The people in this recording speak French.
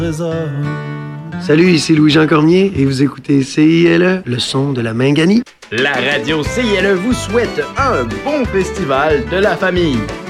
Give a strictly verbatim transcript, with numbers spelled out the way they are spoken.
Salut, ici Louis-Jean Cormier et vous écoutez C I L E, le son de la Minganie. La radio C I L E vous souhaite un bon festival de la famille.